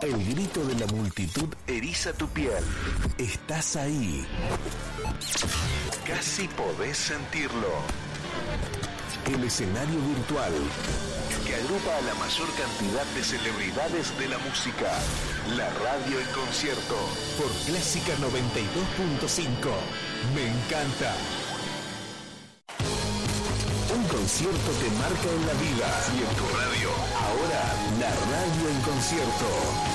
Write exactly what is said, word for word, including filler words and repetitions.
El grito de la multitud eriza tu piel. Estás ahí. Casi podés sentirlo. El escenario virtual que agrupa a la mayor cantidad de celebridades de la música. La radio en concierto por Clásica noventa y dos punto cinco. Me encanta. Un concierto te marca en la vida y en tu radio. Ahora, la radio en concierto.